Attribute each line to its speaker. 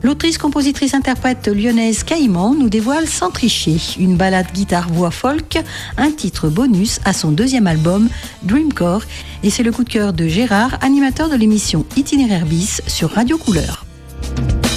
Speaker 1: L'autrice, compositrice, interprète lyonnaise Caïman nous dévoile Sans tricher, une ballade guitare-voix folk, un titre bonus à son deuxième album Dreamcore. Et c'est le coup de cœur de Gérard, animateur de l'émission Itinéraire bis sur Radio Couleur.